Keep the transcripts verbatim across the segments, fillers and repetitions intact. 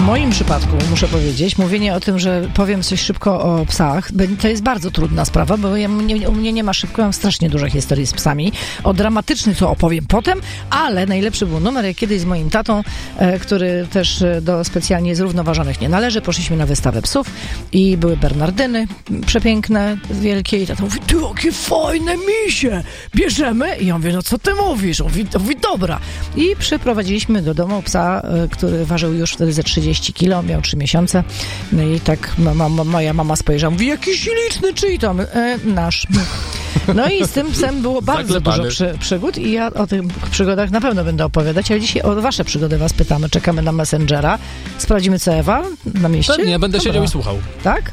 moim przypadku, muszę powiedzieć, mówienie o tym, że powiem coś szybko o psach, to jest bardzo trudna sprawa, bo ja, nie, u mnie nie ma szybko, mam strasznie dużo historii z psami. O dramatycznych to opowiem potem, ale najlepszy był numer, jak kiedyś z moim tatą, e, który też do specjalnie zrównoważonych nie należy, poszliśmy na wystawę psów i były bernardyny przepiękne, wielkie i tata mówi, ty, jakie fajne misie, bierzemy? I ja mówię, no co ty mówisz? On mówi, mówi dobra. I przyprowadziliśmy do domu psa, e, który ważył już wtedy ze trzydzieści kilo, miał trzy miesiące. No i tak mama, moja mama spojrzała, mówi, jaki śliczny, czyj to? E, nasz. No i z tym psem było bardzo Zaklepany. dużo przy, przygód i ja o tych przygodach na pewno będę opowiadać, ale dzisiaj o wasze przygody was pytamy. Czekamy na Messengera. Sprawdzimy, co Ewa na mieście. Pewnie, będę Dobra. siedział i słuchał. Tak?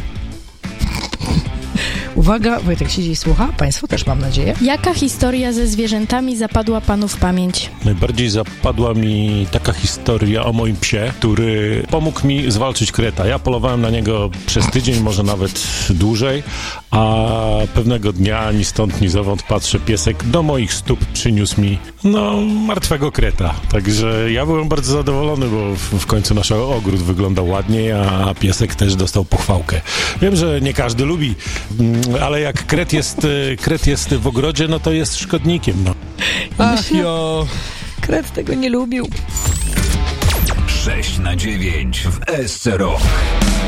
Uwaga, Wojtek siedzi i słucha. Państwo też, mam nadzieję. Jaka historia ze zwierzętami zapadła panu w pamięć? Najbardziej zapadła mi taka historia o moim psie, który pomógł mi zwalczyć kreta. Ja polowałem na niego przez tydzień, może nawet dłużej, a pewnego dnia ni stąd, ni zowąd patrzę, piesek do moich stóp przyniósł mi, no, martwego kreta. Także ja byłem bardzo zadowolony, bo w, w końcu nasz ogród wyglądał ładniej, a piesek też dostał pochwałkę. Wiem, że nie każdy lubi, ale jak kret jest, kret jest w ogrodzie, no to jest szkodnikiem, no. Ach jo. Kret tego nie lubił. sześć na dziewięć w S C Rock.